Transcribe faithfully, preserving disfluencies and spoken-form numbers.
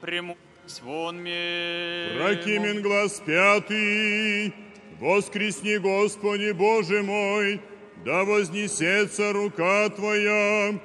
примусь вон мимо. Прокимен глаз пятый, воскресни, Господи Боже мой, да вознесется рука Твоя,